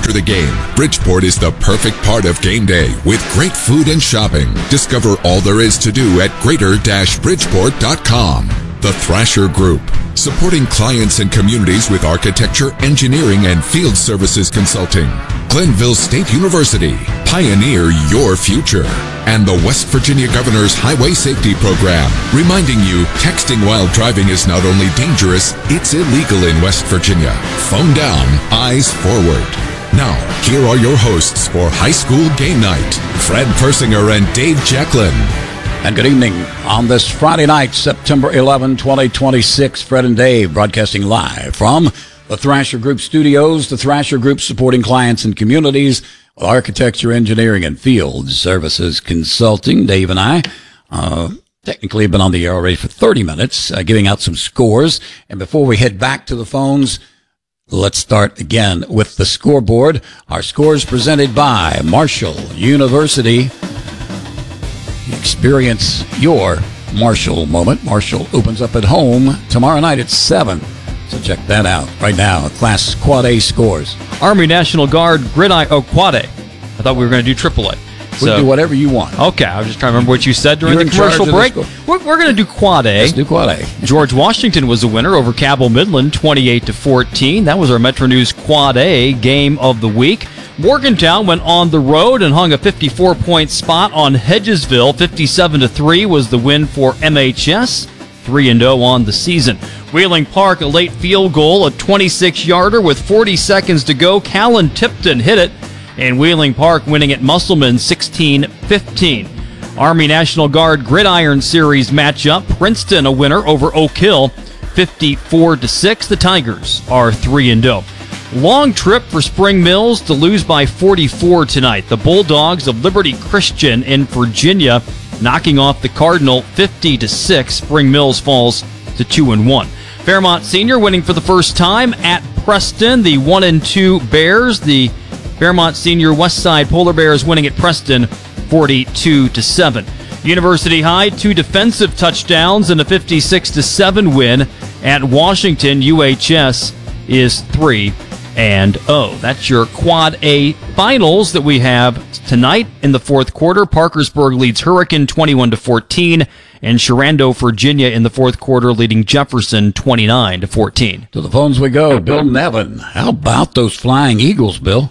after the game. Bridgeport is the perfect part of game day with great food and shopping. Discover all there is to do at greater-bridgeport.com. The Thrasher Group, supporting clients and communities with architecture, engineering, and field services consulting. Glenville State University, pioneer your future. And the West Virginia Governor's Highway Safety Program, reminding you texting while driving is not only dangerous, it's illegal in West Virginia. Phone down, eyes forward. Now, here are your hosts for High School Game Night, Fred Persinger and Dave Jacklin. And good evening on this Friday night, September 11, 2026. Fred and Dave broadcasting live from the Thrasher Group studios. The Thrasher Group supporting clients and communities with architecture, engineering, and field services consulting. Dave and I technically have been on the air already for 30 minutes, giving out some scores. And before we head back to the phones, let's start again with the scoreboard. Our scores presented by Marshall University. Experience your Marshall moment. Marshall opens up at home tomorrow night at 7. So check that out right now. Class Quad A scores. Army National Guard Quad A. I thought we were going to do AAA. We'll do whatever you want. Okay, I was just trying to remember what you said during the commercial break. We're going to do Quad A. Let's do Quad A. George Washington was the winner over Cabell Midland, 28-14. That was our Metro News Quad A game of the week. Morgantown went on the road and hung a 54-point spot on Hedgesville. 57-3 was the win for MHS. 3-0 on the season. Wheeling Park, a late field goal, a 26-yarder with 40 seconds to go. Callan Tipton hit it, and Wheeling Park winning at Musselman 16-15. Army National Guard Gridiron Series matchup. Princeton a winner over Oak Hill, 54-6. The Tigers are 3-0. Long trip for Spring Mills to lose by 44 tonight. The Bulldogs of Liberty Christian in Virginia knocking off the Cardinal 50-6. Spring Mills falls to 2-1. Fairmont Senior winning for the first time at Preston. The 1-2 Bears. The Fairmont Senior Westside Polar Bears winning at Preston 42-7. University High, 2 defensive touchdowns and a 56-7 win at Washington. UHS is 3-0. That's your Quad A finals that we have tonight in the fourth quarter. Parkersburg leads Hurricane 21-14, and Sharando, Virginia in the fourth quarter leading Jefferson 29-14. To the phones we go. Bill Nevin. How about those Flying Eagles, Bill?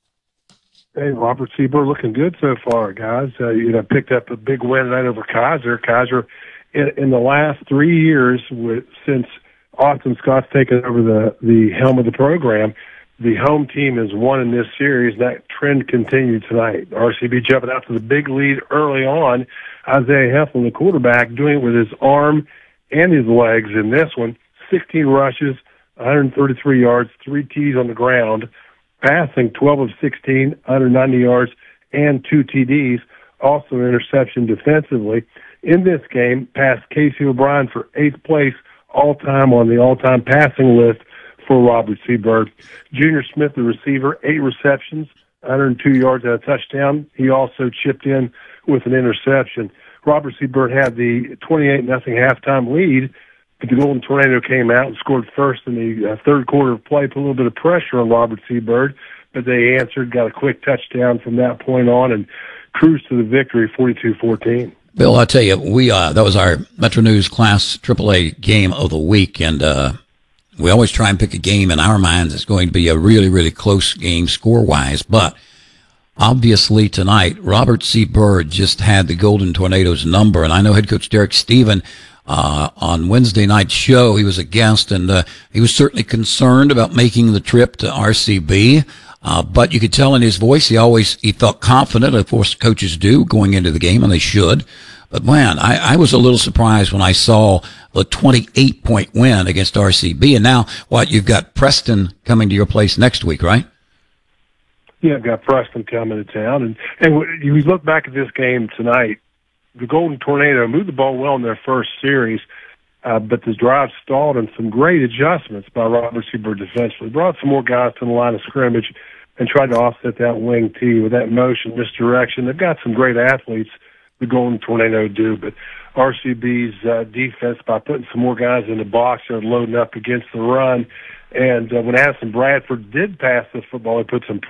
Hey, Robert C. Byrd looking good so far, guys. Picked up a big win tonight over Kaiser. Kaiser, in the last 3 years, since Austin Scott's taken over the helm of the program, the home team has won in this series. That trend continued tonight. RCB jumping out to the big lead early on. Isaiah Heffel, the quarterback, doing it with his arm and his legs in this one. 16 rushes, 133 yards, 3 TDs on the ground. Passing 12 of 16, 190 yards, and 2 TDs. Also an interception defensively. In this game, passed Casey O'Brien for 8th place all-time on the all-time passing list for Robert C. Byrd. Junior Smith, the receiver, 8 receptions, 102 yards and a touchdown. He also chipped in with an interception. Robert C. Byrd had the 28-0 halftime lead, but the Golden Tornado came out and scored first in the third quarter of play, put a little bit of pressure on Robert C. Byrd, but they answered, got a quick touchdown from that point on, and cruised to the victory, 42-14. Bill, I tell you, that was our Metro News Class AAA game of the week, and we always try and pick a game in our minds that's going to be a really, really close game score-wise, but obviously tonight, Robert C. Byrd just had the Golden Tornadoes number, and I know head coach Derek Stephen, on Wednesday night's show, he was a guest, and he was certainly concerned about making the trip to RCB, but you could tell in his voice he felt confident. Of course, coaches do going into the game, and they should. But man, I was a little surprised when I saw the 28-point win against RCB. And now, you've got Preston coming to your place next week, right? Yeah, I've got Preston coming to town. And you look back at this game tonight, the Golden Tornado moved the ball well in their first series, but the drive stalled, and some great adjustments by Robert C. Byrd defensively. Brought some more guys to the line of scrimmage and tried to offset that wing tee with that motion, misdirection. They've got some great athletes, the Golden Tornado do, but RCB's defense, by putting some more guys in the box, they're loading up against the run. And when Addison Bradford did pass the football, he put some